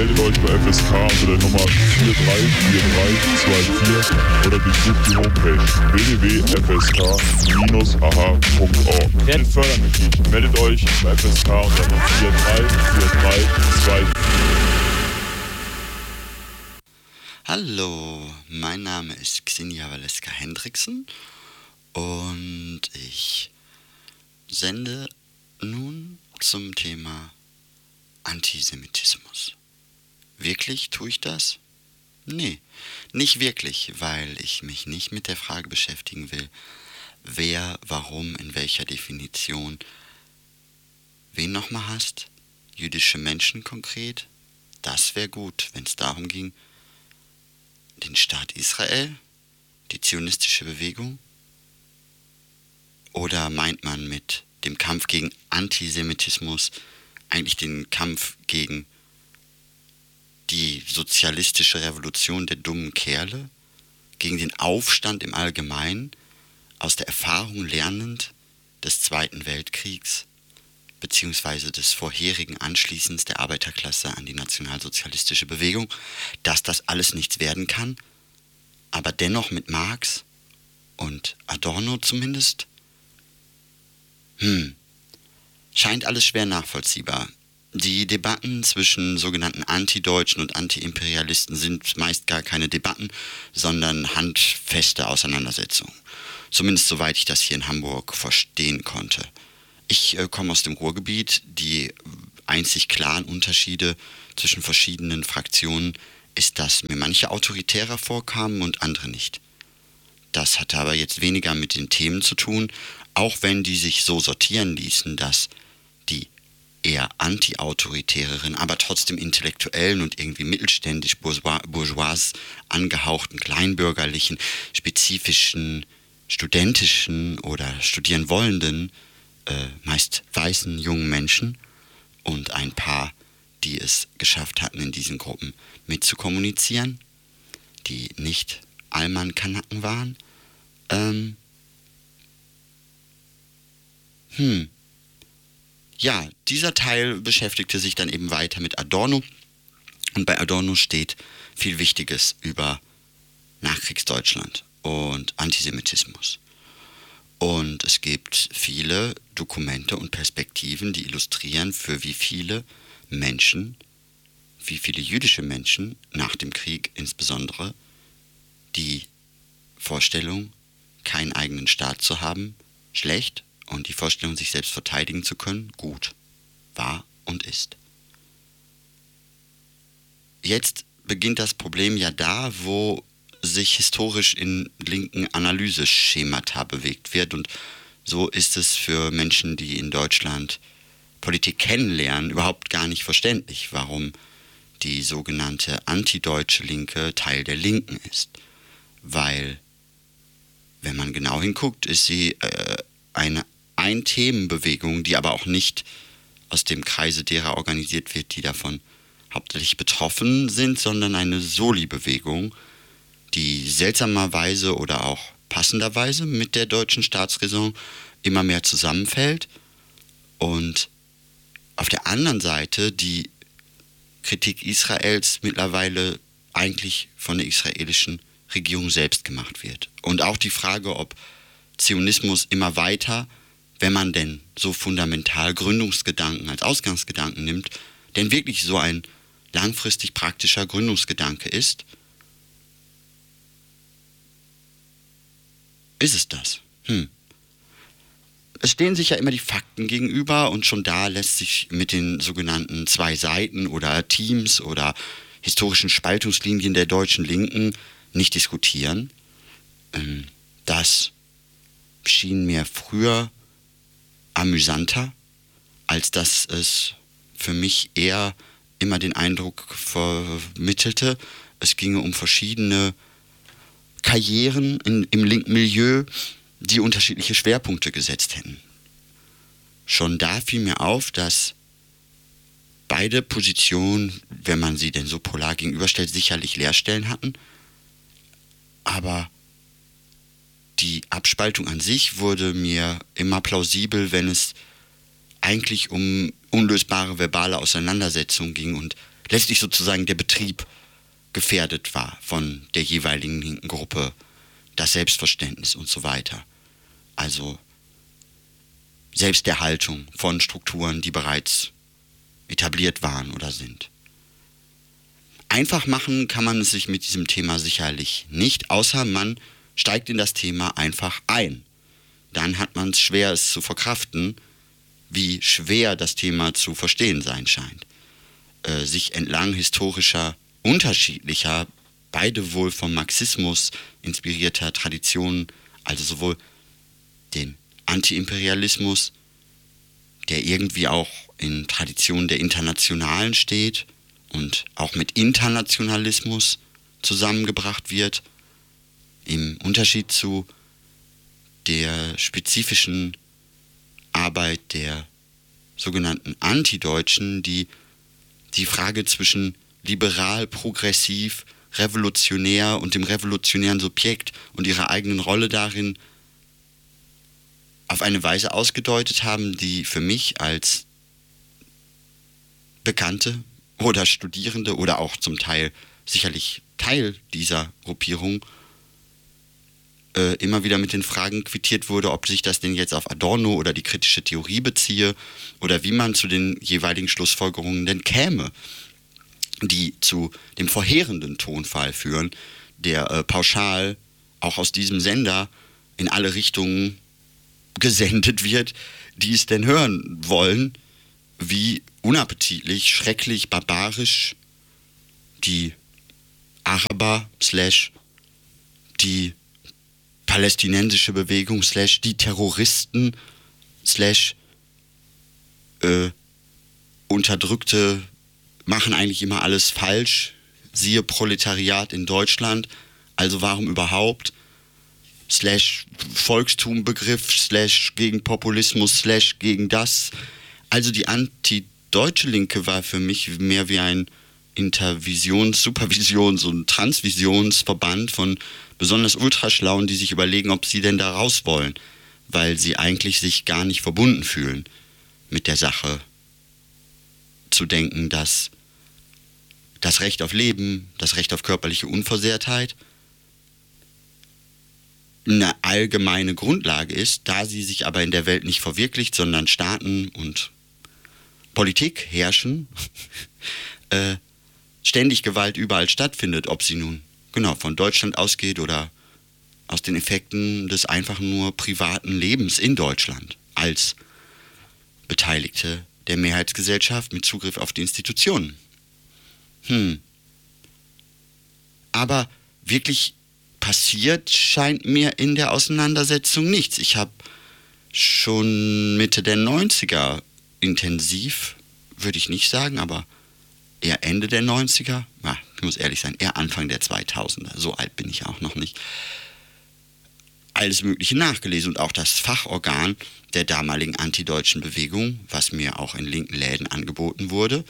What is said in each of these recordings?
meldet euch bei FSK unter der Nummer 434324 oder besucht die Homepage www.fsk-aha.org. Werdet Fördermitglied. Meldet euch bei FSK unter der Nummer 434324. Hallo, mein Name ist Xenia Valeska Hendriksen und ich sende nun zum Thema Antisemitismus. Wirklich tue ich das? Nee, nicht wirklich, weil ich mich nicht mit der Frage beschäftigen will, wer, warum, in welcher Definition, wen nochmal hasst, jüdische Menschen konkret. Das wäre gut, wenn es darum ging, den Staat Israel, die zionistische Bewegung? Oder meint man mit dem Kampf gegen Antisemitismus eigentlich den Kampf gegen die sozialistische Revolution der dummen Kerle, gegen den Aufstand im Allgemeinen, aus der Erfahrung lernend des Zweiten Weltkriegs, beziehungsweise des vorherigen Anschließens der Arbeiterklasse an die nationalsozialistische Bewegung, dass das alles nichts werden kann, aber dennoch mit Marx und Adorno zumindest? Scheint alles schwer nachvollziehbar. Die Debatten zwischen sogenannten Antideutschen und Antiimperialisten sind meist gar keine Debatten, sondern handfeste Auseinandersetzungen. Zumindest soweit ich das hier in Hamburg verstehen konnte. Ich komme aus dem Ruhrgebiet. Die einzig klaren Unterschiede zwischen verschiedenen Fraktionen ist, dass mir manche autoritärer vorkamen und andere nicht. Das hatte aber jetzt weniger mit den Themen zu tun, auch wenn die sich so sortieren ließen, dass die eher anti-autoritäreren, aber trotzdem intellektuellen und irgendwie mittelständisch bourgeois angehauchten, kleinbürgerlichen, spezifischen, studentischen oder studieren wollenden, meist weißen jungen Menschen und ein paar, die es geschafft hatten, in diesen Gruppen mitzukommunizieren, die nicht Allmann-Kanaken waren. Ja, dieser Teil beschäftigte sich dann eben weiter mit Adorno. Und bei Adorno steht viel Wichtiges über Nachkriegsdeutschland und Antisemitismus. Und es gibt viele Dokumente und Perspektiven, die illustrieren, für wie viele Menschen, wie viele jüdische Menschen nach dem Krieg insbesondere, die Vorstellung, keinen eigenen Staat zu haben, schlecht, und die Vorstellung, sich selbst verteidigen zu können, gut, war und ist. Jetzt beginnt das Problem ja da, wo sich historisch in linken Analyseschemata bewegt wird. Und so ist es für Menschen, die in Deutschland Politik kennenlernen, überhaupt gar nicht verständlich, warum die sogenannte antideutsche Linke Teil der Linken ist. Weil, wenn man genau hinguckt, ist sie eine Ein-Themen-Bewegung, die aber auch nicht aus dem Kreise derer organisiert wird, die davon hauptsächlich betroffen sind, sondern eine Soli-Bewegung, die seltsamerweise oder auch passenderweise mit der deutschen Staatsräson immer mehr zusammenfällt und auf der anderen Seite die Kritik Israels mittlerweile eigentlich von der israelischen Regierung selbst gemacht wird. Und auch die Frage, ob Zionismus immer weiter, wenn man denn so fundamental Gründungsgedanken als Ausgangsgedanken nimmt, denn wirklich so ein langfristig praktischer Gründungsgedanke ist, ist es das? Es stehen sich ja immer die Fakten gegenüber und schon da lässt sich mit den sogenannten zwei Seiten oder Teams oder historischen Spaltungslinien der deutschen Linken nicht diskutieren. Das schien mir früher amüsanter, als dass es für mich eher immer den Eindruck vermittelte, es ginge um verschiedene Karrieren im linken Milieu, die unterschiedliche Schwerpunkte gesetzt hätten. Schon da fiel mir auf, dass beide Positionen, wenn man sie denn so polar gegenüberstellt, sicherlich Leerstellen hatten, aber die Abspaltung an sich wurde mir immer plausibel, wenn es eigentlich um unlösbare verbale Auseinandersetzungen ging und letztlich sozusagen der Betrieb gefährdet war von der jeweiligen linken Gruppe, das Selbstverständnis und so weiter. Also Selbsterhaltung von Strukturen, die bereits etabliert waren oder sind. Einfach machen kann man es sich mit diesem Thema sicherlich nicht, außer man steigt in das Thema einfach ein. Dann hat man es schwer, es zu verkraften, wie schwer das Thema zu verstehen sein scheint. Sich entlang historischer, unterschiedlicher, beide wohl vom Marxismus inspirierter Traditionen, also sowohl den Antiimperialismus, der irgendwie auch in Traditionen der Internationalen steht und auch mit Internationalismus zusammengebracht wird, im Unterschied zu der spezifischen Arbeit der sogenannten Antideutschen, die die Frage zwischen liberal, progressiv, revolutionär und dem revolutionären Subjekt und ihrer eigenen Rolle darin auf eine Weise ausgedeutet haben, die für mich als Bekannte oder Studierende oder auch zum Teil sicherlich Teil dieser Gruppierung immer wieder mit den Fragen quittiert wurde, ob sich das denn jetzt auf Adorno oder die kritische Theorie beziehe oder wie man zu den jeweiligen Schlussfolgerungen denn käme, die zu dem verheerenden Tonfall führen, der pauschal auch aus diesem Sender in alle Richtungen gesendet wird, die es denn hören wollen, wie unappetitlich, schrecklich, barbarisch die Araber / die palästinensische Bewegung / die Terroristen / Unterdrückte machen eigentlich immer alles falsch, siehe Proletariat in Deutschland, also warum überhaupt, / Volkstumbegriff / gegen Populismus / gegen das. Also die antideutsche Linke war für mich mehr wie ein Supervisions- und Transvisionsverband von besonders Ultraschlauen, die sich überlegen, ob sie denn da raus wollen, weil sie eigentlich sich gar nicht verbunden fühlen mit der Sache. Zu denken, dass das Recht auf Leben, das Recht auf körperliche Unversehrtheit eine allgemeine Grundlage ist, da sie sich aber in der Welt nicht verwirklicht, sondern Staaten und Politik herrschen, ständig Gewalt überall stattfindet, ob sie nun von Deutschland ausgeht oder aus den Effekten des einfach nur privaten Lebens in Deutschland als Beteiligte der Mehrheitsgesellschaft mit Zugriff auf die Institutionen. Aber wirklich passiert scheint mir in der Auseinandersetzung nichts. Ich habe schon Mitte der 90er intensiv, würde ich nicht sagen, aber eher Ende der 90er, ich muss ehrlich sein, eher Anfang der 2000er, so alt bin ich auch noch nicht, alles Mögliche nachgelesen und auch das Fachorgan der damaligen antideutschen Bewegung, was mir auch in linken Läden angeboten wurde,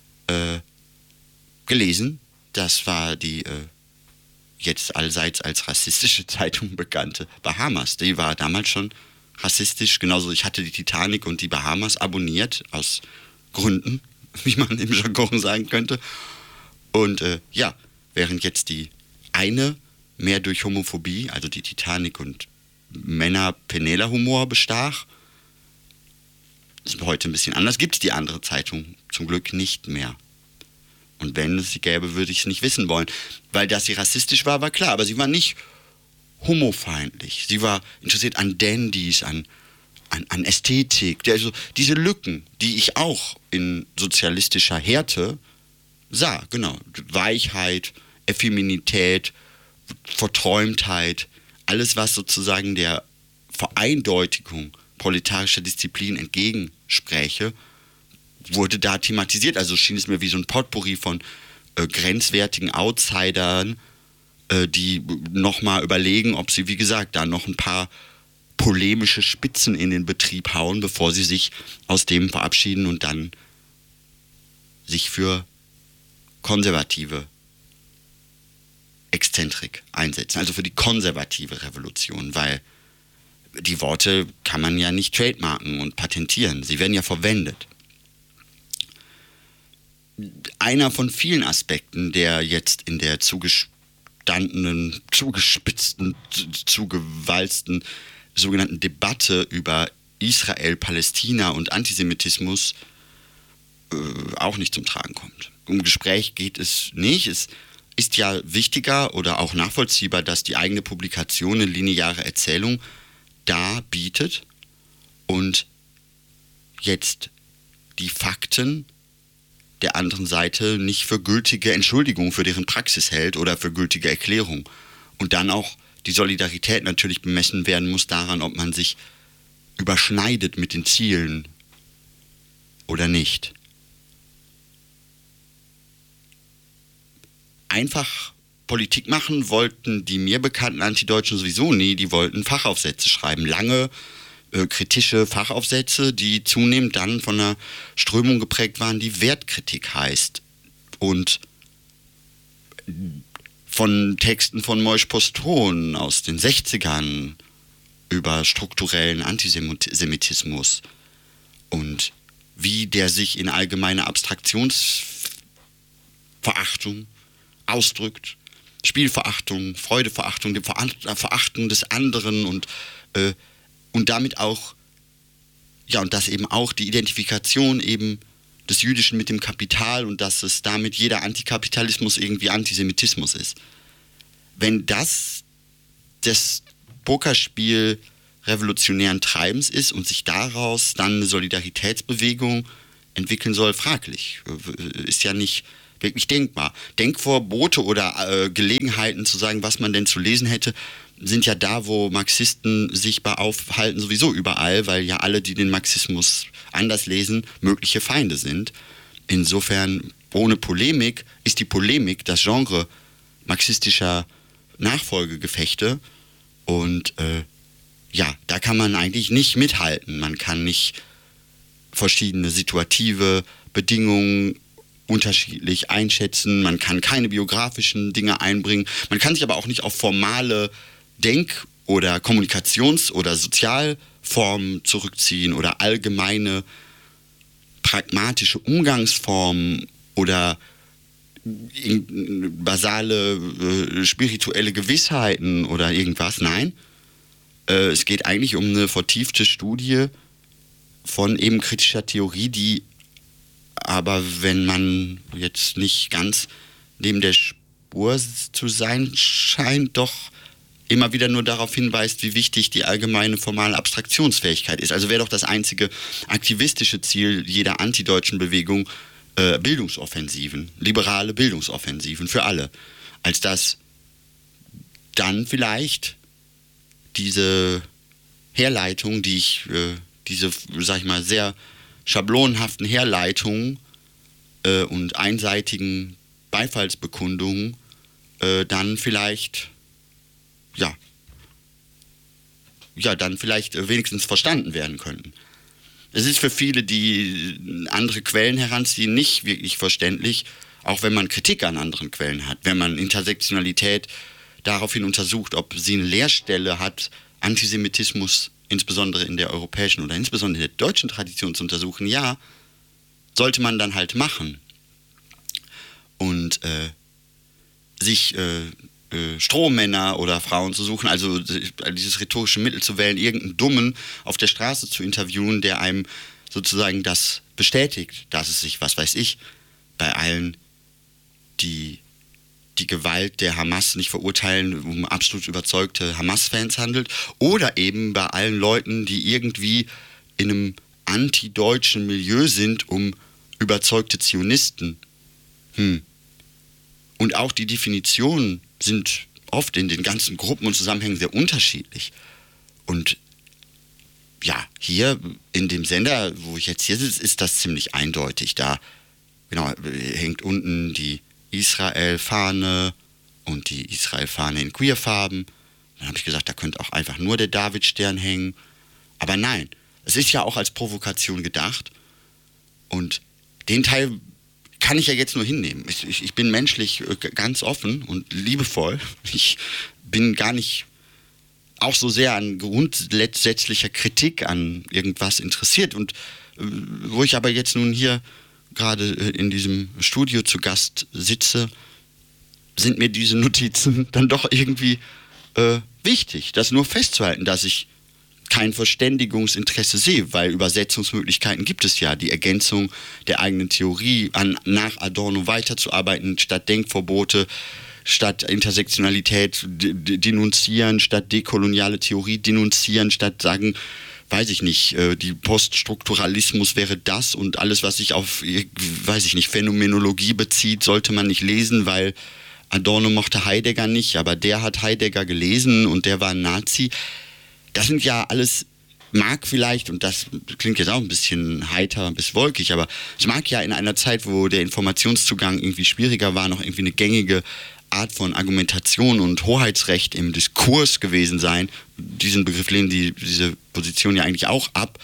gelesen. Das war die jetzt allseits als rassistische Zeitung bekannte Bahamas. Die war damals schon rassistisch, genauso ich hatte die Titanic und die Bahamas abonniert, aus Gründen, wie man im Jargon sagen könnte. Und während jetzt die eine mehr durch Homophobie, also die Titanic und Männer-Penela-Humor bestach, ist heute ein bisschen anders, gibt es die andere Zeitung zum Glück nicht mehr. Und wenn es sie gäbe, würde ich es nicht wissen wollen. Weil dass sie rassistisch war, war klar, aber sie war nicht homofeindlich. Sie war interessiert an Dandys, an Ästhetik. Also diese Lücken, die ich auch in sozialistischer Härte sah, Weichheit, Effeminität, Verträumtheit, alles, was sozusagen der Vereindeutigung proletarischer Disziplin entgegenspräche, wurde da thematisiert. Also schien es mir wie so ein Potpourri von grenzwertigen Outsidern, die nochmal überlegen, ob sie, wie gesagt, da noch ein paar polemische Spitzen in den Betrieb hauen, bevor sie sich aus dem verabschieden und dann sich für konservative Exzentrik einsetzen. Also für die konservative Revolution, weil die Worte kann man ja nicht trademarken und patentieren. Sie werden ja verwendet. einer von vielen Aspekten, der jetzt in der zugespitzten, zugewalzten sogenannten Debatte über Israel, Palästina und Antisemitismus auch nicht zum Tragen kommt. Um Gespräch geht es nicht. Es ist ja wichtiger oder auch nachvollziehbar, dass die eigene Publikation eine lineare Erzählung darbietet und jetzt die Fakten der anderen Seite nicht für gültige Entschuldigung für deren Praxis hält oder für gültige Erklärung. Und dann auch die Solidarität natürlich bemessen werden muss daran, ob man sich überschneidet mit den Zielen oder nicht. Einfach Politik machen wollten die mir bekannten Antideutschen sowieso nie. Die wollten Fachaufsätze schreiben. Lange kritische Fachaufsätze, die zunehmend dann von einer Strömung geprägt waren, die Wertkritik heißt. Und von Texten von Moïse Postron aus den 60ern über strukturellen Antisemitismus und wie der sich in allgemeiner Abstraktionsverachtung ausdrückt, Spielverachtung, Freudeverachtung, Verachtung des anderen und damit auch, ja, und dass eben auch die Identifikation eben des Jüdischen mit dem Kapital und dass es damit jeder Antikapitalismus irgendwie Antisemitismus ist. Wenn das Pokerspiel revolutionären Treibens ist und sich daraus dann eine Solidaritätsbewegung entwickeln soll, fraglich. Ist ja nicht wirklich denkbar. Denkverbote oder Gelegenheiten zu sagen, was man denn zu lesen hätte, sind ja da, wo Marxisten sich aufhalten, sowieso überall, weil ja alle, die den Marxismus anders lesen, mögliche Feinde sind. Insofern, ohne Polemik, ist die Polemik das Genre marxistischer Nachfolgegefechte und da kann man eigentlich nicht mithalten. Man kann nicht verschiedene situative Bedingungen unterschiedlich einschätzen, man kann keine biografischen Dinge einbringen, man kann sich aber auch nicht auf formale Denk- oder Kommunikations- oder Sozialformen zurückziehen oder allgemeine pragmatische Umgangsformen oder basale spirituelle Gewissheiten oder irgendwas. Nein, es geht eigentlich um eine vertiefte Studie von eben kritischer Theorie, die aber, wenn man jetzt nicht ganz neben der Spur zu sein scheint, doch immer wieder nur darauf hinweist, wie wichtig die allgemeine formale Abstraktionsfähigkeit ist. Also wäre doch das einzige aktivistische Ziel jeder antideutschen Bewegung Bildungsoffensiven, liberale Bildungsoffensiven für alle. Als dass dann vielleicht diese Herleitung, diese, sag ich mal, sehr schablonenhaften Herleitungen und einseitigen Beifallsbekundungen dann vielleicht wenigstens verstanden werden könnten. Es ist für viele, die andere Quellen heranziehen, nicht wirklich verständlich, auch wenn man Kritik an anderen Quellen hat, wenn man Intersektionalität daraufhin untersucht, ob sie eine Leerstelle hat, Antisemitismus insbesondere in der europäischen oder insbesondere in der deutschen Tradition zu untersuchen, ja, sollte man dann halt machen. Und sich Strohmänner oder Frauen zu suchen, also dieses rhetorische Mittel zu wählen, irgendeinen Dummen auf der Straße zu interviewen, der einem sozusagen das bestätigt, dass es sich, was weiß ich, bei allen, die Gewalt der Hamas nicht verurteilen, um absolut überzeugte Hamas-Fans handelt, oder eben bei allen Leuten, die irgendwie in einem antideutschen Milieu sind, um überzeugte Zionisten. Und auch die Definitionen sind oft in den ganzen Gruppen und Zusammenhängen sehr unterschiedlich. Und ja, hier in dem Sender, wo ich jetzt hier sitze, ist das ziemlich eindeutig. Da hängt unten die Israel-Fahne und die Israel-Fahne in Queerfarben. Dann habe ich gesagt, da könnte auch einfach nur der Davidstern hängen. Aber nein, es ist ja auch als Provokation gedacht. Und den Teil kann ich ja jetzt nur hinnehmen. Ich bin menschlich ganz offen und liebevoll. Ich bin gar nicht auch so sehr an grundsätzlicher Kritik an irgendwas interessiert. Und wo ich aber jetzt nun hier gerade in diesem Studio zu Gast sitze, sind mir diese Notizen dann doch irgendwie wichtig, das nur festzuhalten, dass ich kein Verständigungsinteresse sehe, weil Übersetzungsmöglichkeiten gibt es ja. Die Ergänzung der eigenen Theorie, nach Adorno weiterzuarbeiten, statt Denkverbote, statt Intersektionalität denunzieren, statt dekoloniale Theorie denunzieren, statt sagen, weiß ich nicht, die Poststrukturalismus wäre das und alles, was sich auf, weiß ich nicht, Phänomenologie bezieht, sollte man nicht lesen, weil Adorno mochte Heidegger nicht, aber der hat Heidegger gelesen und der war ein Nazi. Das sind ja alles, mag vielleicht, und das klingt jetzt auch ein bisschen heiter, ein bisschen wolkig, aber es mag ja in einer Zeit, wo der Informationszugang irgendwie schwieriger war, noch irgendwie eine gängige Art von Argumentation und Hoheitsrecht im Diskurs gewesen sein. Diesen Begriff lehnen diese Position ja eigentlich auch ab.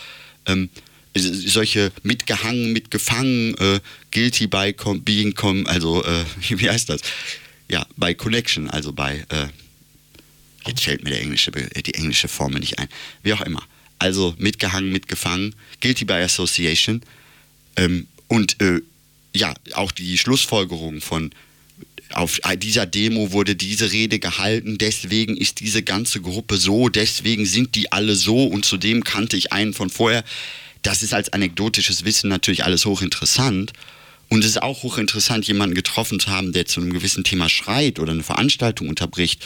Solche mitgehangen, mitgefangen, guilty by being, also wie heißt das? Ja, by connection, also bei, jetzt fällt mir die englische Formel nicht ein, wie auch immer. Also mitgehangen, mitgefangen, guilty by association. Und ja, auch die Schlussfolgerung von, auf dieser Demo wurde diese Rede gehalten, deswegen ist diese ganze Gruppe so, deswegen sind die alle so und zudem kannte ich einen von vorher. Das ist als anekdotisches Wissen natürlich alles hochinteressant. Und es ist auch hochinteressant, jemanden getroffen zu haben, der zu einem gewissen Thema schreit oder eine Veranstaltung unterbricht.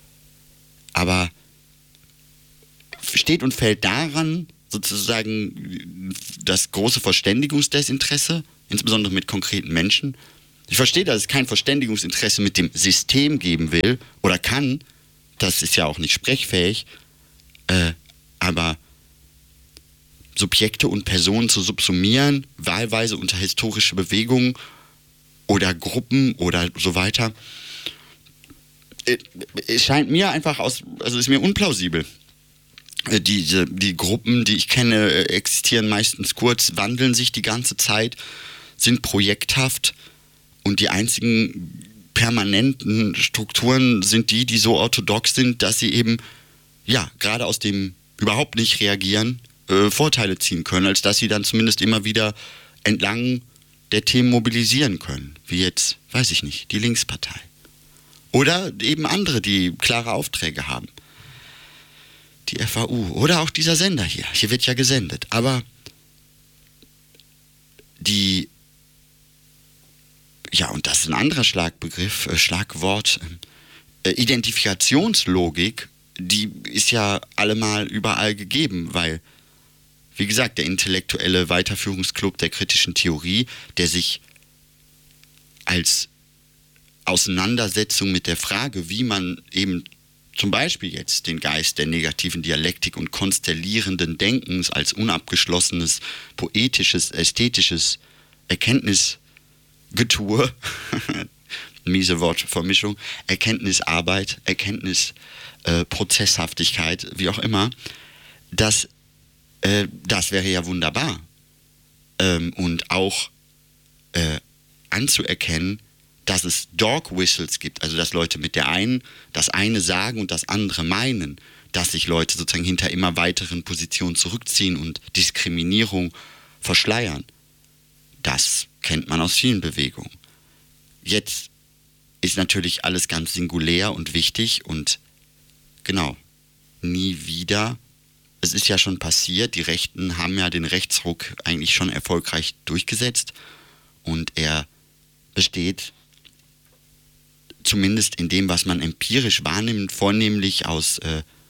Aber steht und fällt daran sozusagen das große Verständigungsdesinteresse, insbesondere mit konkreten Menschen. Ich verstehe, dass es kein Verständigungsinteresse mit dem System geben will oder kann. Das ist ja auch nicht sprechfähig. Aber Subjekte und Personen zu subsumieren, wahlweise unter historische Bewegungen oder Gruppen oder so weiter, es scheint mir einfach also ist mir unplausibel. Die Gruppen, die ich kenne, existieren meistens kurz, wandeln sich die ganze Zeit, sind projekthaft und die einzigen permanenten Strukturen sind die so orthodox sind, dass sie eben, ja, gerade aus dem überhaupt nicht reagieren, Vorteile ziehen können, als dass sie dann zumindest immer wieder entlang der Themen mobilisieren können. Wie jetzt, weiß ich nicht, die Linkspartei. Oder eben andere, die klare Aufträge haben. Die FAU. Oder auch dieser Sender hier. Hier wird ja gesendet. Aber ja, und das ist ein anderer Schlagwort, Identifikationslogik, die ist ja allemal überall gegeben, weil, wie gesagt, der intellektuelle Weiterführungsclub der kritischen Theorie, der sich als Auseinandersetzung mit der Frage, wie man eben zum Beispiel jetzt den Geist der negativen Dialektik und konstellierenden Denkens als unabgeschlossenes, poetisches, ästhetisches Erkenntnisgetue, miese Wortvermischung, Erkenntnisarbeit, Prozesshaftigkeit, wie auch immer, das wäre ja wunderbar. Und auch anzuerkennen, dass es Dog Whistles gibt, also dass Leute mit der einen das eine sagen und das andere meinen, dass sich Leute sozusagen hinter immer weiteren Positionen zurückziehen und Diskriminierung verschleiern. Das kennt man aus vielen Bewegungen. Jetzt ist natürlich alles ganz singulär und wichtig und genau, nie wieder. Es ist ja schon passiert, die Rechten haben ja den Rechtsruck eigentlich schon erfolgreich durchgesetzt und er besteht zumindest in dem, was man empirisch wahrnimmt, vornehmlich aus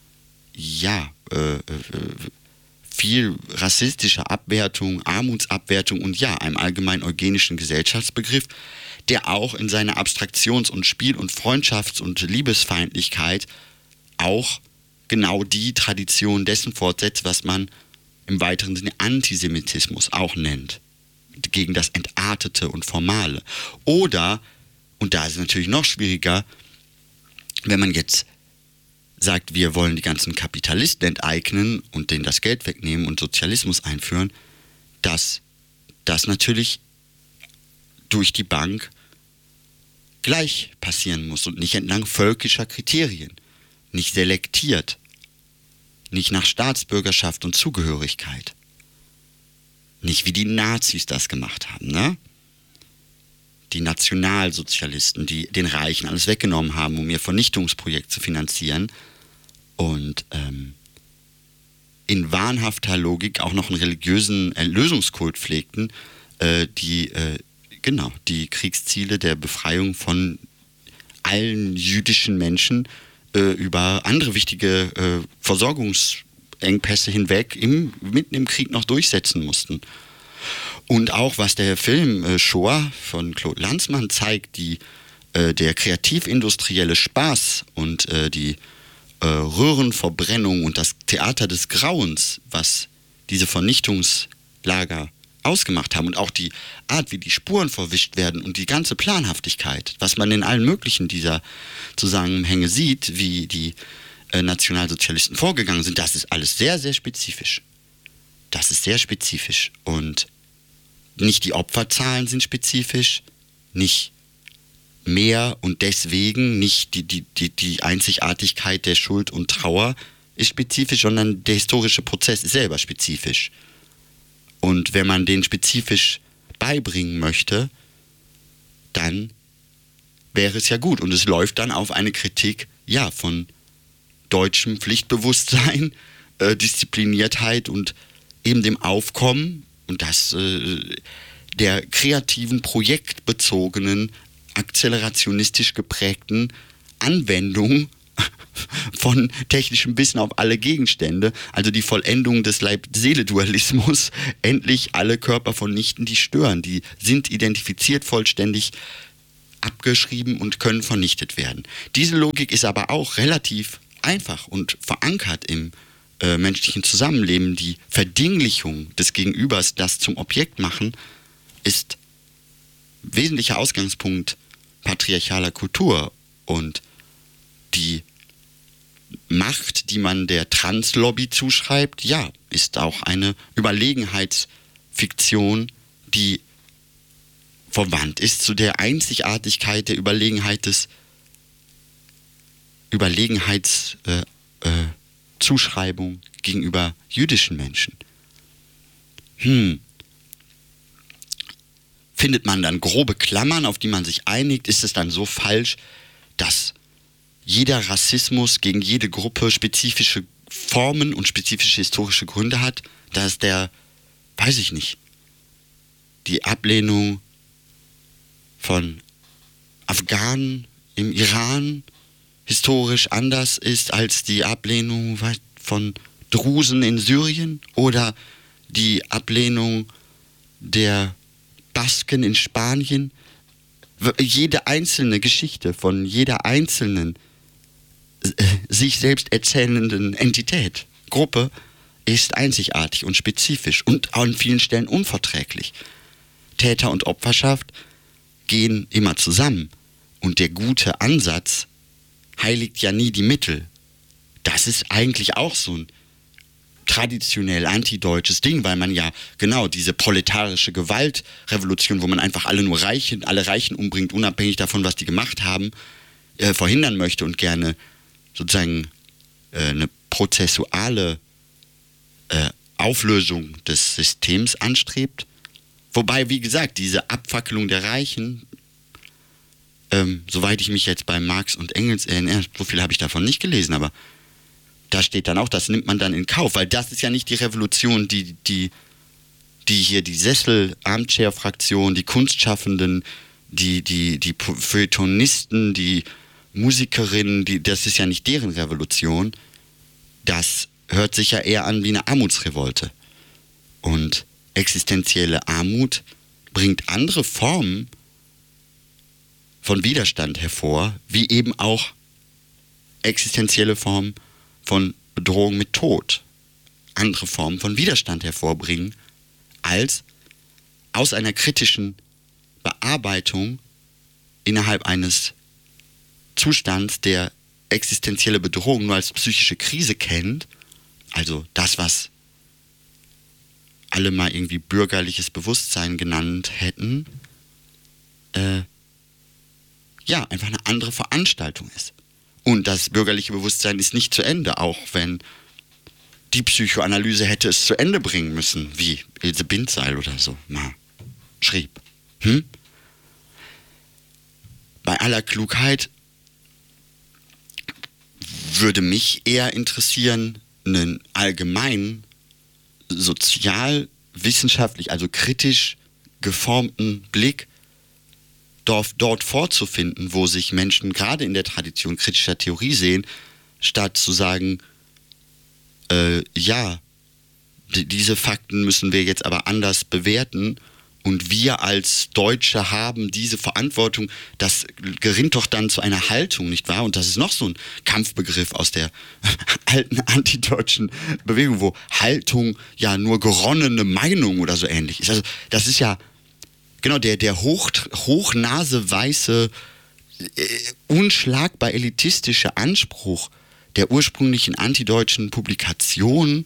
viel rassistischer Abwertung, Armutsabwertung und ja, einem allgemein eugenischen Gesellschaftsbegriff, der auch in seiner Abstraktions- und Spiel- und Freundschafts- und Liebesfeindlichkeit auch genau die Tradition dessen fortsetzt, was man im weiteren Sinne Antisemitismus auch nennt, gegen das Entartete und Formale. Oder, und da ist es natürlich noch schwieriger, wenn man jetzt sagt, wir wollen die ganzen Kapitalisten enteignen und denen das Geld wegnehmen und Sozialismus einführen, dass das natürlich durch die Bank gleich passieren muss und nicht entlang völkischer Kriterien, nicht selektiert, nicht nach Staatsbürgerschaft und Zugehörigkeit. Nicht wie die Nazis das gemacht haben, ne? Die Nationalsozialisten, die den Reichen alles weggenommen haben, um ihr Vernichtungsprojekt zu finanzieren und in wahnhafter Logik auch noch einen religiösen Erlösungskult pflegten, die Kriegsziele der Befreiung von allen jüdischen Menschen über andere wichtige Versorgungsengpässe hinweg mitten im Krieg noch durchsetzen mussten. Und auch was der Film Shoah von Claude Lanzmann zeigt, der kreativ-industrielle Spaß und die Röhrenverbrennung und das Theater des Grauens, was diese Vernichtungslager ausgemacht haben und auch die Art, wie die Spuren verwischt werden und die ganze Planhaftigkeit, was man in allen möglichen dieser Zusammenhänge sieht, wie die Nationalsozialisten vorgegangen sind, das ist alles sehr, sehr spezifisch. Das ist sehr spezifisch und nicht die Opferzahlen sind spezifisch, nicht mehr und deswegen nicht die Einzigartigkeit der Schuld und Trauer ist spezifisch, sondern der historische Prozess ist selber spezifisch. Und wenn man den spezifisch beibringen möchte, dann wäre es ja gut. Und es läuft dann auf eine Kritik, ja, von deutschem Pflichtbewusstsein, Diszipliniertheit und eben dem Aufkommen und das der kreativen, projektbezogenen, akzelerationistisch geprägten Anwendung von technischem Wissen auf alle Gegenstände, also die Vollendung des Leib-Seele-Dualismus, endlich alle Körper vernichten, die stören. Die sind identifiziert, vollständig abgeschrieben und können vernichtet werden. Diese Logik ist aber auch relativ einfach und verankert im menschlichen Zusammenleben. Die Verdinglichung des Gegenübers, das zum Objekt machen, ist wesentlicher Ausgangspunkt patriarchaler Kultur und die Macht, die man der Translobby zuschreibt, ja, ist auch eine Überlegenheitsfiktion, die verwandt ist zu der Einzigartigkeit der Überlegenheitszuschreibung gegenüber jüdischen Menschen. Findet man dann grobe Klammern, auf die man sich einigt? Ist es dann so falsch, dass jeder Rassismus gegen jede Gruppe spezifische Formen und spezifische historische Gründe hat? Dass die Ablehnung von Afghanen im Iran historisch anders ist als die Ablehnung von Drusen in Syrien oder die Ablehnung der Basken in Spanien. Jede einzelne Geschichte von jeder einzelnen sich selbst erzählenden Entität, Gruppe, ist einzigartig und spezifisch und an vielen Stellen unverträglich. Täter und Opferschaft gehen immer zusammen und der gute Ansatz heiligt ja nie die Mittel. Das ist eigentlich auch so ein traditionell antideutsches Ding, weil man ja genau diese proletarische Gewaltrevolution, wo man einfach alle Reichen umbringt, unabhängig davon, was die gemacht haben, verhindern möchte und gerne sozusagen eine prozessuale Auflösung des Systems anstrebt. Wobei, wie gesagt, diese Abfackelung der Reichen, soweit ich mich jetzt bei Marx und Engels erinnere, so viel habe ich davon nicht gelesen, aber da steht dann auch, das nimmt man dann in Kauf, weil das ist ja nicht die Revolution, die hier die Sessel-Armchair-Fraktion, die Kunstschaffenden, die Feuilletonisten, die Musikerinnen, das ist ja nicht deren Revolution. Das hört sich ja eher an wie eine Armutsrevolte. Und existenzielle Armut bringt andere Formen von Widerstand hervor, wie eben auch existenzielle Formen von Bedrohung mit Tod, andere Formen von Widerstand hervorbringen, als aus einer kritischen Bearbeitung innerhalb eines Zustands, der existenzielle Bedrohung nur als psychische Krise kennt, also das, was alle mal irgendwie bürgerliches Bewusstsein genannt hätten, einfach eine andere Veranstaltung ist. Und das bürgerliche Bewusstsein ist nicht zu Ende, auch wenn die Psychoanalyse hätte es zu Ende bringen müssen, wie Ilse Bindseil oder so mal schrieb. Bei aller Klugheit würde mich eher interessieren, einen allgemeinen, sozialwissenschaftlich, also kritisch geformten Blick dort vorzufinden, wo sich Menschen gerade in der Tradition kritischer Theorie sehen, statt zu sagen, diese Fakten müssen wir jetzt aber anders bewerten und wir als Deutsche haben diese Verantwortung. Das gerinnt doch dann zu einer Haltung, nicht wahr? Und das ist noch so ein Kampfbegriff aus der alten antideutschen Bewegung, wo Haltung ja nur geronnene Meinung oder so ähnlich ist. Also das ist ja genau der hochnaseweiße, unschlagbar elitistische Anspruch der ursprünglichen antideutschen Publikation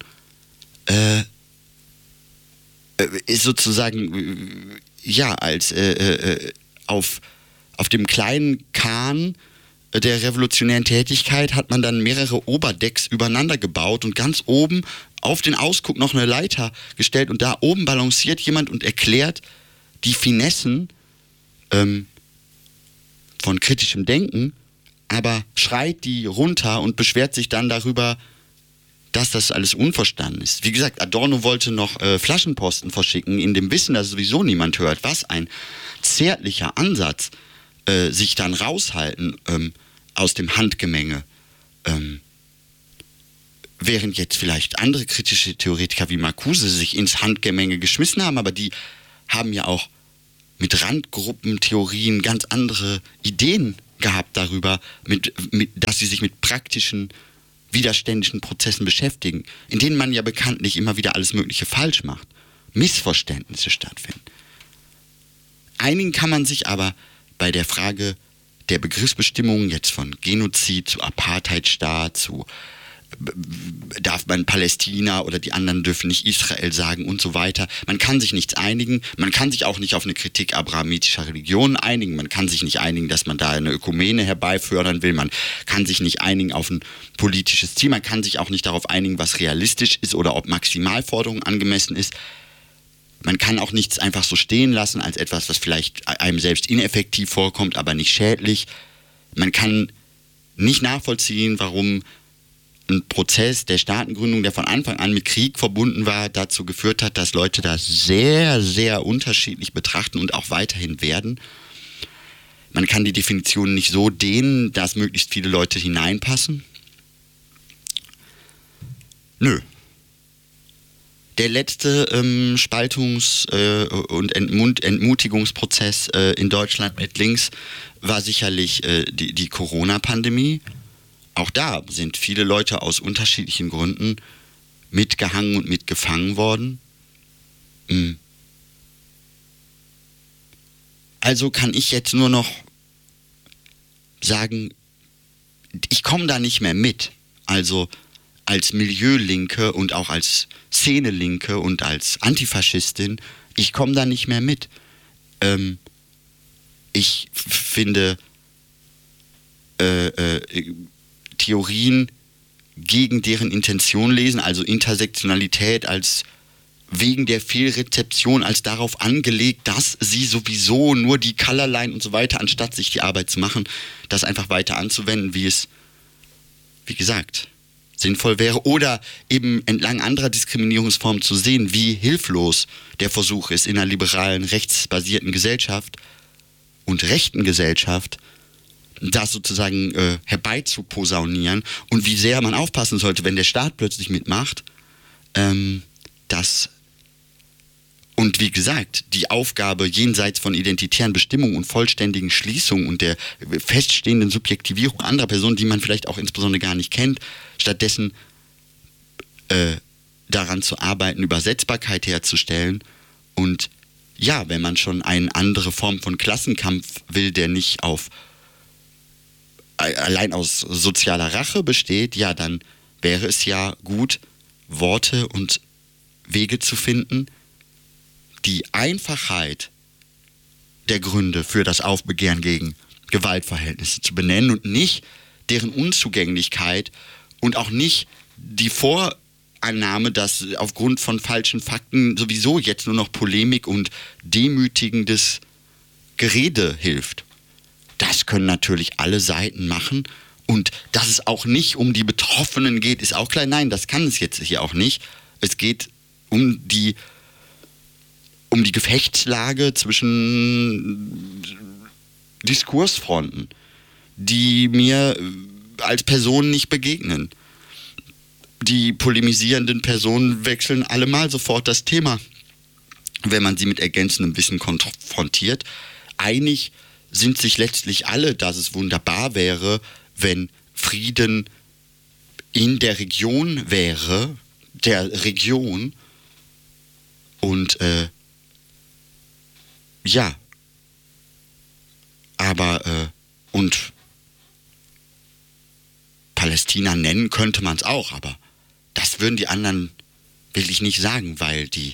ist sozusagen als auf dem kleinen Kahn der revolutionären Tätigkeit hat man dann mehrere Oberdecks übereinander gebaut und ganz oben auf den Ausguck noch eine Leiter gestellt und da oben balanciert jemand und erklärt die Finessen von kritischem Denken, aber schreit die runter und beschwert sich dann darüber, dass das alles unverstanden ist. Wie gesagt, Adorno wollte noch Flaschenposten verschicken, in dem Wissen, dass sowieso niemand hört. Was ein zärtlicher Ansatz, sich dann raushalten aus dem Handgemenge. Während jetzt vielleicht andere kritische Theoretiker wie Marcuse sich ins Handgemenge geschmissen haben, aber die haben ja auch mit Randgruppentheorien ganz andere Ideen gehabt darüber, dass sie sich mit praktischen widerständischen Prozessen beschäftigen, in denen man ja bekanntlich immer wieder alles Mögliche falsch macht, Missverständnisse stattfinden. Einigen kann man sich aber bei der Frage der Begriffsbestimmung jetzt von Genozid zu Apartheidstaat zu darf man Palästina oder die anderen dürfen nicht Israel sagen und so weiter. Man kann sich nichts einigen. Man kann sich auch nicht auf eine Kritik abrahamitischer Religionen einigen. Man kann sich nicht einigen, dass man da eine Ökumene herbeifördern will. Man kann sich nicht einigen auf ein politisches Ziel. Man kann sich auch nicht darauf einigen, was realistisch ist oder ob Maximalforderung angemessen ist. Man kann auch nichts einfach so stehen lassen als etwas, was vielleicht einem selbst ineffektiv vorkommt, aber nicht schädlich. Man kann nicht nachvollziehen, warum ein Prozess der Staatengründung, der von Anfang an mit Krieg verbunden war, dazu geführt hat, dass Leute das sehr, sehr unterschiedlich betrachten und auch weiterhin werden. Man kann die Definition nicht so dehnen, dass möglichst viele Leute hineinpassen. Nö. Der letzte Spaltungs- und Entmutigungsprozess in Deutschland mit links war sicherlich die Corona-Pandemie. Auch da sind viele Leute aus unterschiedlichen Gründen mitgehangen und mitgefangen worden. Also kann ich jetzt nur noch sagen, ich komme da nicht mehr mit. Also als Milieulinke und auch als Szene-Linke und als Antifaschistin, ich komme da nicht mehr mit. Ich finde Theorien gegen deren Intention lesen, also Intersektionalität als wegen der Fehlrezeption als darauf angelegt, dass sie sowieso nur die Colorline und so weiter, anstatt sich die Arbeit zu machen, das einfach weiter anzuwenden, wie es, wie gesagt, sinnvoll wäre. Oder eben entlang anderer Diskriminierungsformen zu sehen, wie hilflos der Versuch ist, in einer liberalen, rechtsbasierten Gesellschaft und rechten Gesellschaft das sozusagen herbeizuposaunieren und wie sehr man aufpassen sollte, wenn der Staat plötzlich mitmacht, und wie gesagt, die Aufgabe jenseits von identitären Bestimmungen und vollständigen Schließungen und der feststehenden Subjektivierung anderer Personen, die man vielleicht auch insbesondere gar nicht kennt, stattdessen daran zu arbeiten, Übersetzbarkeit herzustellen und ja, wenn man schon eine andere Form von Klassenkampf will, der nicht allein aus sozialer Rache besteht, ja, dann wäre es ja gut, Worte und Wege zu finden, die Einfachheit der Gründe für das Aufbegehren gegen Gewaltverhältnisse zu benennen und nicht deren Unzugänglichkeit und auch nicht die Annahme, dass aufgrund von falschen Fakten sowieso jetzt nur noch Polemik und demütigendes Gerede hilft. Das können natürlich alle Seiten machen. Und dass es auch nicht um die Betroffenen geht, ist auch klar. Nein, das kann es jetzt hier auch nicht. Es geht um die Gefechtslage zwischen Diskursfronten, die mir als Person nicht begegnen. Die polemisierenden Personen wechseln allemal sofort das Thema, wenn man sie mit ergänzendem Wissen konfrontiert. Einig sind sich letztlich alle, dass es wunderbar wäre, wenn Frieden in der Region wäre, und und Palästina nennen könnte man es auch, aber das würden die anderen wirklich nicht sagen, weil die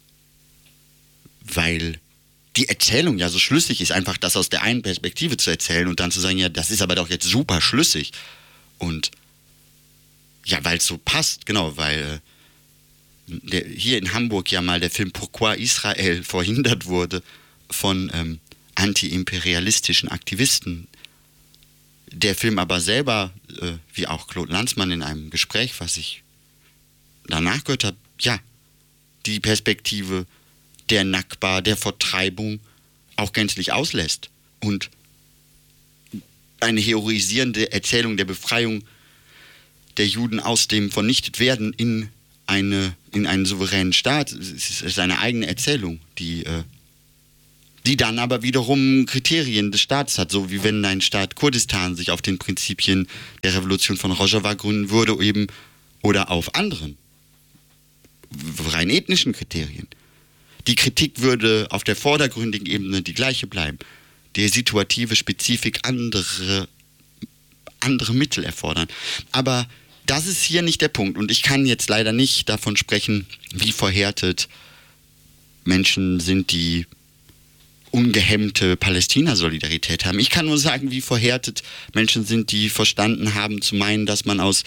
Erzählung ja so schlüssig ist, einfach das aus der einen Perspektive zu erzählen und dann zu sagen, ja, das ist aber doch jetzt super schlüssig. Und ja, weil es so passt, genau, weil hier in Hamburg ja mal der Film Pourquoi Israel verhindert wurde von anti-imperialistischen Aktivisten. Der Film aber selber, wie auch Claude Lanzmann in einem Gespräch, was ich danach gehört habe, ja, die Perspektive der Nakba, der Vertreibung auch gänzlich auslässt und eine heroisierende Erzählung der Befreiung der Juden aus dem Vernichtetwerden in einen souveränen Staat. Es ist eine eigene Erzählung, die dann aber wiederum Kriterien des Staates hat, so wie wenn ein Staat Kurdistan sich auf den Prinzipien der Revolution von Rojava gründen würde eben, oder auf anderen, rein ethnischen Kriterien. Die Kritik würde auf der vordergründigen Ebene die gleiche bleiben. Die situative Spezifik andere Mittel erfordern. Aber das ist hier nicht der Punkt. Und ich kann jetzt leider nicht davon sprechen, wie verhärtet Menschen sind, die ungehemmte Palästina-Solidarität haben. Ich kann nur sagen, wie verhärtet Menschen sind, die verstanden haben, zu meinen, dass man aus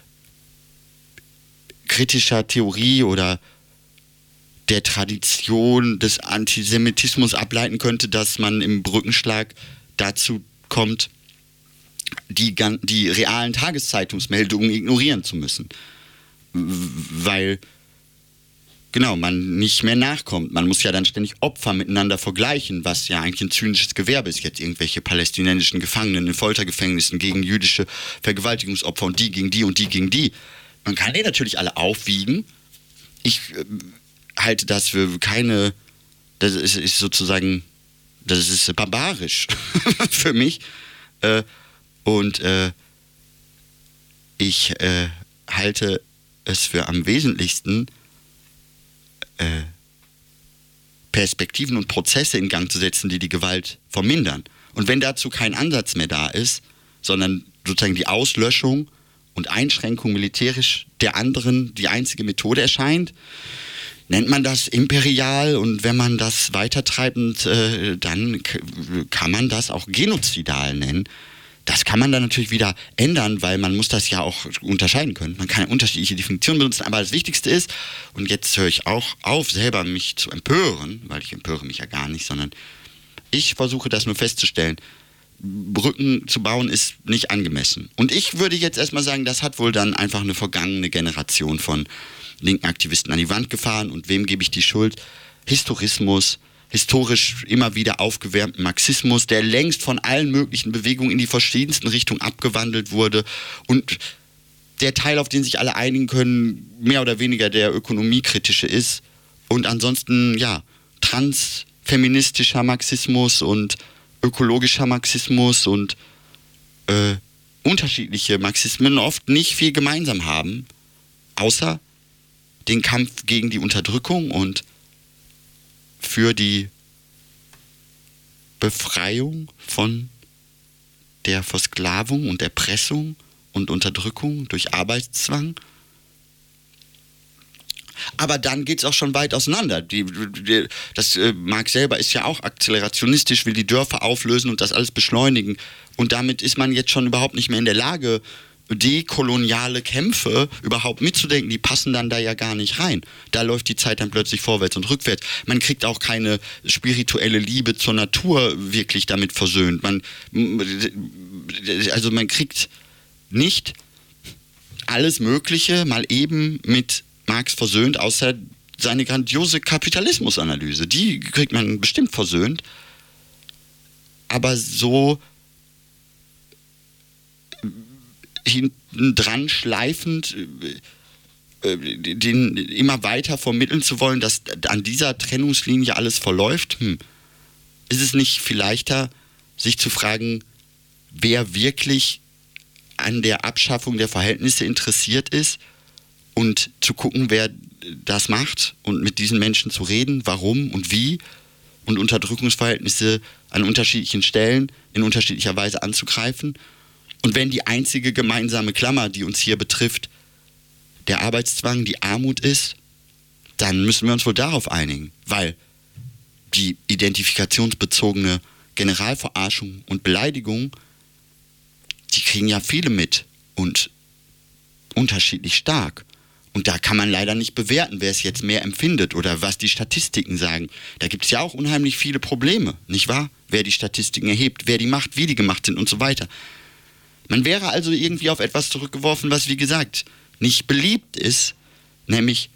kritischer Theorie oder der Tradition des Antisemitismus ableiten könnte, dass man im Brückenschlag dazu kommt, die realen Tageszeitungsmeldungen ignorieren zu müssen. Weil, genau, man nicht mehr nachkommt. Man muss ja dann ständig Opfer miteinander vergleichen, was ja eigentlich ein zynisches Gewerbe ist. Jetzt irgendwelche palästinensischen Gefangenen in Foltergefängnissen gegen jüdische Vergewaltigungsopfer und die gegen die und die gegen die. Man kann die natürlich alle aufwiegen. Ich halte das für das ist sozusagen, das ist barbarisch für mich. Und ich halte es für am wesentlichsten, Perspektiven und Prozesse in Gang zu setzen, die die Gewalt vermindern. Und wenn dazu kein Ansatz mehr da ist, sondern sozusagen die Auslöschung und Einschränkung militärisch der anderen die einzige Methode erscheint, nennt man das imperial, und wenn man das weitertreibend, dann kann man das auch genozidal nennen. Das kann man dann natürlich wieder ändern, weil man muss das ja auch unterscheiden können. Man kann unterschiedliche Definitionen benutzen, aber das Wichtigste ist, und jetzt höre ich auch auf, selber mich zu empören, weil ich empöre mich ja gar nicht, sondern ich versuche das nur festzustellen. Brücken zu bauen ist nicht angemessen. Und ich würde jetzt erstmal sagen, das hat wohl dann einfach eine vergangene Generation von linken Aktivisten an die Wand gefahren. Und wem gebe ich die Schuld? Historismus, historisch immer wieder aufgewärmten Marxismus, der längst von allen möglichen Bewegungen in die verschiedensten Richtungen abgewandelt wurde. Und der Teil, auf den sich alle einigen können, mehr oder weniger der ökonomiekritische ist. Und ansonsten, ja, transfeministischer Marxismus und ökologischer Marxismus und unterschiedliche Marxismen oft nicht viel gemeinsam haben, außer den Kampf gegen die Unterdrückung und für die Befreiung von der Versklavung und Erpressung und Unterdrückung durch Arbeitszwang. Aber dann geht es auch schon weit auseinander. Marx selber ist ja auch akzelerationistisch, will die Dörfer auflösen und das alles beschleunigen. Und damit ist man jetzt schon überhaupt nicht mehr in der Lage, dekoloniale Kämpfe überhaupt mitzudenken, die passen dann da ja gar nicht rein. Da läuft die Zeit dann plötzlich vorwärts und rückwärts. Man kriegt auch keine spirituelle Liebe zur Natur wirklich damit versöhnt. Man kriegt nicht alles Mögliche mal eben mit Marx versöhnt, außer seine grandiose Kapitalismusanalyse. Die kriegt man bestimmt versöhnt. Aber so hinten dran schleifend den immer weiter vermitteln zu wollen, dass an dieser Trennungslinie alles verläuft, ist es nicht viel leichter, sich zu fragen, wer wirklich an der Abschaffung der Verhältnisse interessiert ist und zu gucken, wer das macht und mit diesen Menschen zu reden, warum und wie und Unterdrückungsverhältnisse an unterschiedlichen Stellen in unterschiedlicher Weise anzugreifen. Und wenn die einzige gemeinsame Klammer, die uns hier betrifft, der Arbeitszwang, die Armut ist, dann müssen wir uns wohl darauf einigen, weil die identifikationsbezogene Generalverarschung und Beleidigung, die kriegen ja viele mit und unterschiedlich stark. Und da kann man leider nicht bewerten, wer es jetzt mehr empfindet oder was die Statistiken sagen. Da gibt es ja auch unheimlich viele Probleme, nicht wahr? Wer die Statistiken erhebt, wer die macht, wie die gemacht sind und so weiter. Man wäre also irgendwie auf etwas zurückgeworfen, was, wie gesagt, nicht beliebt ist, nämlich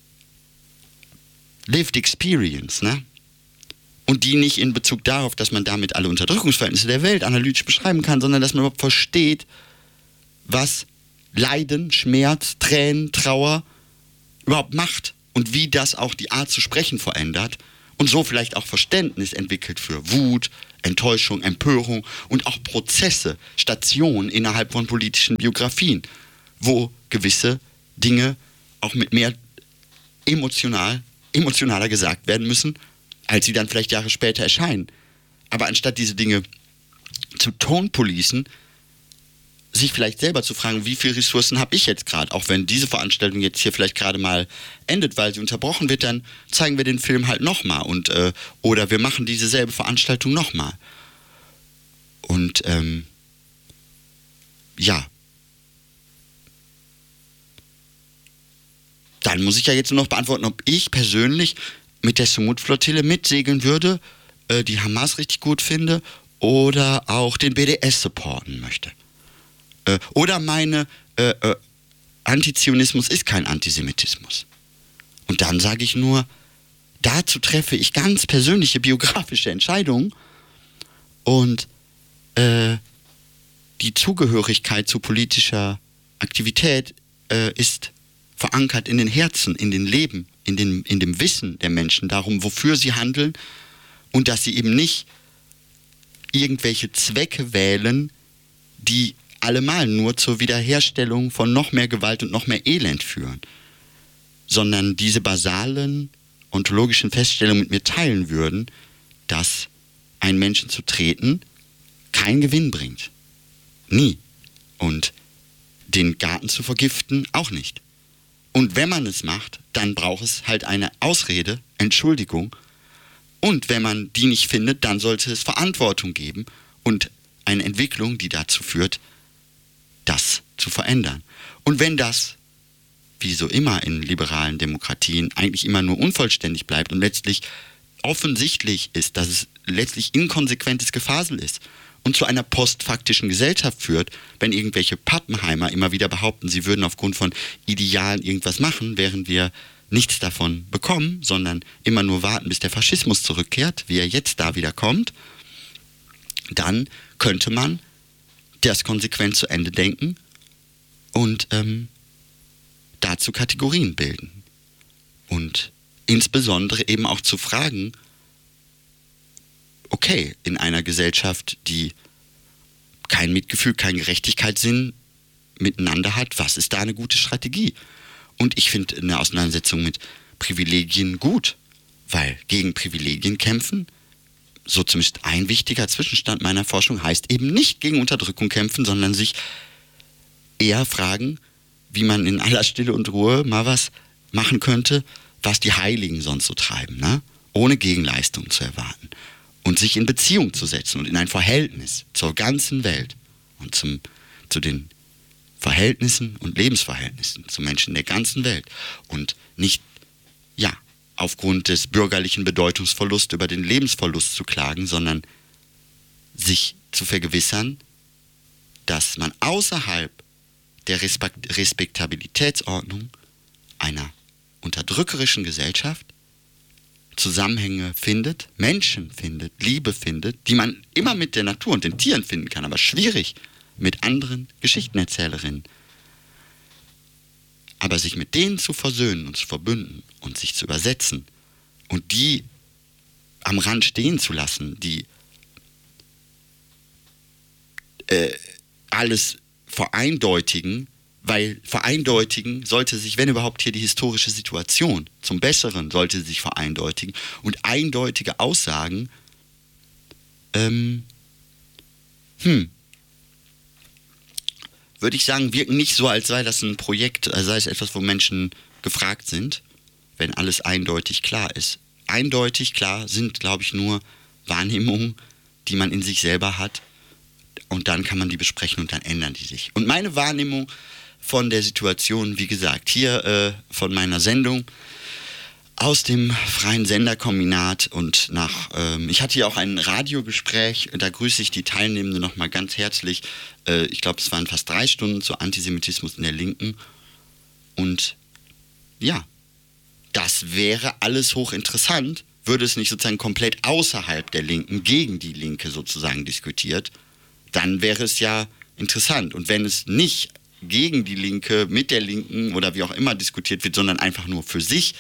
Lived Experience, ne? Und die nicht in Bezug darauf, dass man damit alle Unterdrückungsverhältnisse der Welt analytisch beschreiben kann, sondern dass man überhaupt versteht, was Leiden, Schmerz, Tränen, Trauer überhaupt macht und wie das auch die Art zu sprechen verändert und so vielleicht auch Verständnis entwickelt für Wut, Enttäuschung, Empörung und auch Prozesse, Stationen innerhalb von politischen Biografien, wo gewisse Dinge auch mit mehr emotionaler gesagt werden müssen, als sie dann vielleicht Jahre später erscheinen. Aber anstatt diese Dinge zu tonpolicen, sich vielleicht selber zu fragen, wie viele Ressourcen habe ich jetzt gerade, auch wenn diese Veranstaltung jetzt hier vielleicht gerade mal endet, weil sie unterbrochen wird, dann zeigen wir den Film halt nochmal oder wir machen diese selbe Veranstaltung nochmal. Und dann muss ich ja jetzt nur noch beantworten, ob ich persönlich mit der Sumut-Flottille mitsegeln würde, die Hamas richtig gut finde oder auch den BDS supporten möchte. Oder meine Antizionismus ist kein Antisemitismus. Und dann sage ich nur, dazu treffe ich ganz persönliche biografische Entscheidungen und die Zugehörigkeit zu politischer Aktivität ist verankert in den Herzen, in den Leben, in dem Wissen der Menschen darum, wofür sie handeln und dass sie eben nicht irgendwelche Zwecke wählen, die allemal nur zur Wiederherstellung von noch mehr Gewalt und noch mehr Elend führen, sondern diese basalen ontologischen Feststellungen mit mir teilen würden, dass einen Menschen zu treten keinen Gewinn bringt. Nie. Und den Garten zu vergiften auch nicht. Und wenn man es macht, dann braucht es halt eine Ausrede, Entschuldigung. Und wenn man die nicht findet, dann sollte es Verantwortung geben und eine Entwicklung, die dazu führt, das zu verändern. Und wenn das, wie so immer in liberalen Demokratien, eigentlich immer nur unvollständig bleibt und letztlich offensichtlich ist, dass es letztlich inkonsequentes Gefasel ist und zu einer postfaktischen Gesellschaft führt, wenn irgendwelche Pappenheimer immer wieder behaupten, sie würden aufgrund von Idealen irgendwas machen, während wir nichts davon bekommen, sondern immer nur warten, bis der Faschismus zurückkehrt, wie er jetzt da wieder kommt, dann könnte man das konsequent zu Ende denken und dazu Kategorien bilden. Und insbesondere eben auch zu fragen, okay, in einer Gesellschaft, die kein Mitgefühl, keinen Gerechtigkeitssinn miteinander hat, was ist da eine gute Strategie? Und ich finde eine Auseinandersetzung mit Privilegien gut, weil gegen Privilegien kämpfen, so zumindest ein wichtiger Zwischenstand meiner Forschung, heißt eben nicht gegen Unterdrückung kämpfen, sondern sich eher fragen, wie man in aller Stille und Ruhe mal was machen könnte, was die Heiligen sonst so treiben, ne? Ohne Gegenleistung zu erwarten. Und sich in Beziehung zu setzen und in ein Verhältnis zur ganzen Welt und zu den Verhältnissen und Lebensverhältnissen zu Menschen der ganzen Welt und nicht, aufgrund des bürgerlichen Bedeutungsverlusts über den Lebensverlust zu klagen, sondern sich zu vergewissern, dass man außerhalb der Respektabilitätsordnung einer unterdrückerischen Gesellschaft Zusammenhänge findet, Menschen findet, Liebe findet, die man immer mit der Natur und den Tieren finden kann, aber schwierig mit anderen Geschichtenerzählerinnen. Aber sich mit denen zu versöhnen und zu verbünden und sich zu übersetzen und die am Rand stehen zu lassen, die alles vereindeutigen, weil vereindeutigen sollte sich, wenn überhaupt, hier die historische Situation zum Besseren sollte sich vereindeutigen und eindeutige Aussagen würde ich sagen, wirken nicht so, als sei das ein Projekt, als sei es etwas, wo Menschen gefragt sind, wenn alles eindeutig klar ist. Eindeutig klar sind, glaube ich, nur Wahrnehmungen, die man in sich selber hat, und dann kann man die besprechen und dann ändern die sich. Und meine Wahrnehmung von der Situation, wie gesagt, hier von meiner Sendung aus dem freien Senderkombinat und ich hatte hier auch ein Radiogespräch, da grüße ich die Teilnehmenden nochmal ganz herzlich. Ich glaube, es waren fast 3 Stunden zu Antisemitismus in der Linken. Und ja, das wäre alles hochinteressant, würde es nicht sozusagen komplett außerhalb der Linken gegen die Linke sozusagen diskutiert, dann wäre es ja interessant. Und wenn es nicht gegen die Linke, mit der Linken oder wie auch immer diskutiert wird, sondern einfach nur für sich,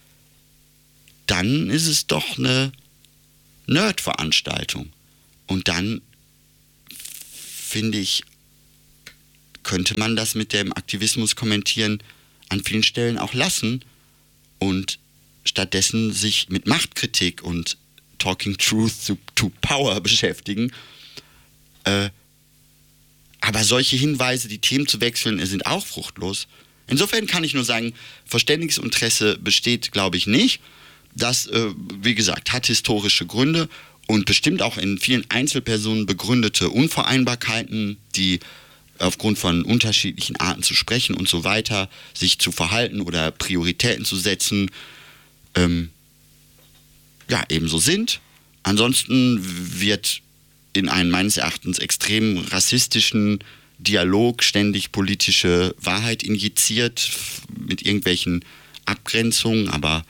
dann ist es doch eine Nerd-Veranstaltung. Und dann, finde ich, könnte man das mit dem Aktivismus kommentieren an vielen Stellen auch lassen und stattdessen sich mit Machtkritik und Talking Truth to Power beschäftigen. Aber solche Hinweise, die Themen zu wechseln, sind auch fruchtlos. Insofern kann ich nur sagen, verständiges Interesse besteht, glaube ich, nicht. Das, wie gesagt, hat historische Gründe und bestimmt auch in vielen Einzelpersonen begründete Unvereinbarkeiten, die aufgrund von unterschiedlichen Arten zu sprechen und so weiter, sich zu verhalten oder Prioritäten zu setzen, ebenso sind. Ansonsten wird in einen meines Erachtens extrem rassistischen Dialog ständig politische Wahrheit injiziert mit irgendwelchen Abgrenzungen, aber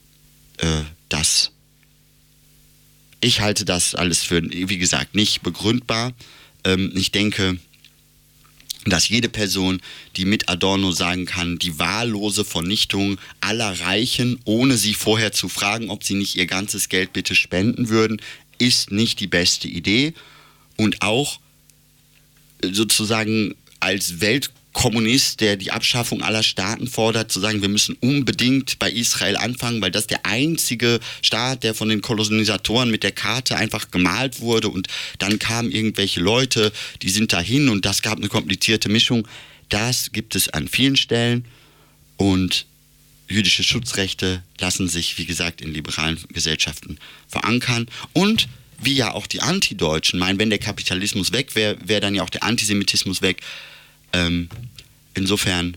ich halte das alles für, wie gesagt, nicht begründbar. Ich denke, dass jede Person, die mit Adorno sagen kann, die wahllose Vernichtung aller Reichen, ohne sie vorher zu fragen, ob sie nicht ihr ganzes Geld bitte spenden würden, ist nicht die beste Idee. Und auch sozusagen als Weltkommunist, der die Abschaffung aller Staaten fordert, zu sagen, wir müssen unbedingt bei Israel anfangen, weil das der einzige Staat, der von den Kolonisatoren mit der Karte einfach gemalt wurde und dann kamen irgendwelche Leute, die sind dahin und das gab eine komplizierte Mischung. Das gibt es an vielen Stellen und jüdische Schutzrechte lassen sich, wie gesagt, in liberalen Gesellschaften verankern und wie ja auch die Antideutschen meinen, wenn der Kapitalismus weg wäre, wäre dann ja auch der Antisemitismus weg. Insofern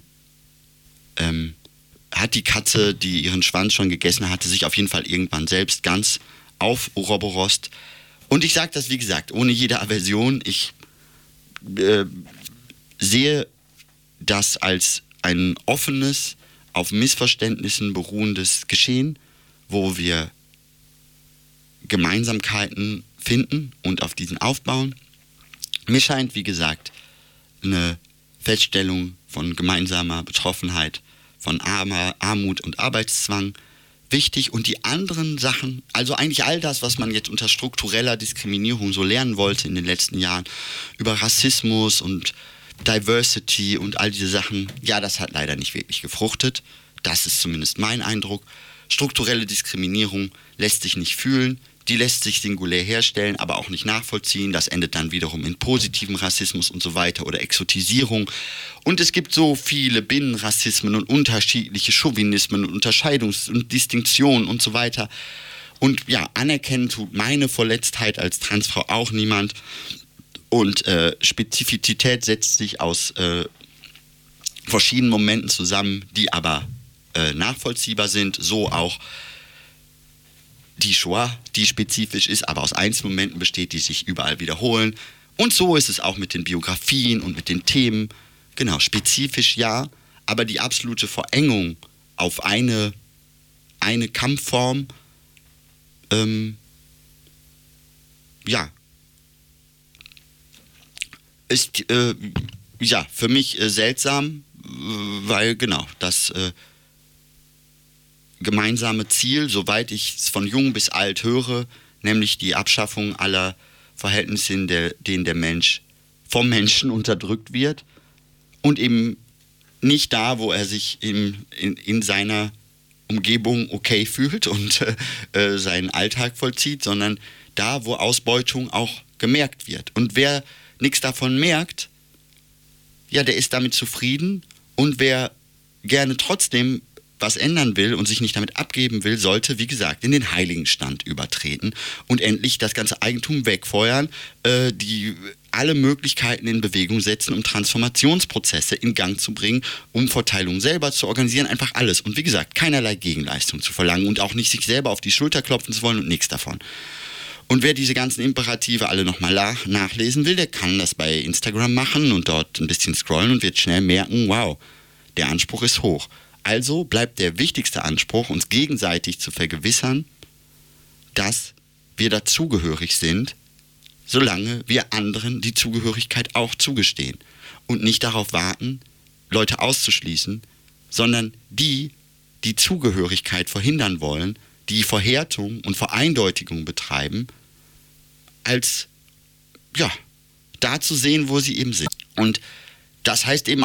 hat die Katze, die ihren Schwanz schon gegessen hatte, sich auf jeden Fall irgendwann selbst ganz auf Ouroboros. Und ich sage das, wie gesagt, ohne jede Aversion. Ich sehe das als ein offenes, auf Missverständnissen beruhendes Geschehen, wo wir Gemeinsamkeiten finden und auf diesen aufbauen. Mir scheint, wie gesagt, eine Feststellung von gemeinsamer Betroffenheit, von Armut und Arbeitszwang wichtig und die anderen Sachen, also eigentlich all das, was man jetzt unter struktureller Diskriminierung so lernen wollte in den letzten Jahren, über Rassismus und Diversity und all diese Sachen, ja, das hat leider nicht wirklich gefruchtet. Das ist zumindest mein Eindruck. Strukturelle Diskriminierung lässt sich nicht fühlen, die lässt sich singulär herstellen, aber auch nicht nachvollziehen. Das endet dann wiederum in positivem Rassismus und so weiter oder Exotisierung. Und es gibt so viele Binnenrassismen und unterschiedliche Chauvinismen und Unterscheidungs- und Distinktionen und so weiter. Und ja, anerkennen tut meine Verletztheit als Transfrau auch niemand. Und Spezifizität setzt sich aus verschiedenen Momenten zusammen, die aber nachvollziehbar sind, so auch die Shoah, die spezifisch ist, aber aus Einzelmomenten besteht, die sich überall wiederholen. Und so ist es auch mit den Biografien und mit den Themen. Genau, spezifisch ja, aber die absolute Verengung auf eine Kampfform, ist für mich seltsam, weil genau das gemeinsame Ziel, soweit ich es von jung bis alt höre, nämlich die Abschaffung aller Verhältnisse, in denen der Mensch vom Menschen unterdrückt wird und eben nicht da, wo er sich in seiner Umgebung okay fühlt und seinen Alltag vollzieht, sondern da, wo Ausbeutung auch gemerkt wird. Und wer nichts davon merkt, ja, der ist damit zufrieden, und wer gerne trotzdem was ändern will und sich nicht damit abgeben will, sollte, wie gesagt, in den Heiligenstand übertreten und endlich das ganze Eigentum wegfeuern, die alle Möglichkeiten in Bewegung setzen, um Transformationsprozesse in Gang zu bringen, Umverteilung selber zu organisieren, einfach alles. Und wie gesagt, keinerlei Gegenleistung zu verlangen und auch nicht sich selber auf die Schulter klopfen zu wollen und nichts davon. Und wer diese ganzen Imperative alle nochmal nachlesen will, der kann das bei Instagram machen und dort ein bisschen scrollen und wird schnell merken, wow, der Anspruch ist hoch. Also bleibt der wichtigste Anspruch, uns gegenseitig zu vergewissern, dass wir dazugehörig sind, solange wir anderen die Zugehörigkeit auch zugestehen. Und nicht darauf warten, Leute auszuschließen, sondern die Zugehörigkeit verhindern wollen, die Verhärtung und Vereindeutigung betreiben, als da zu sehen, wo sie eben sind. Und das heißt eben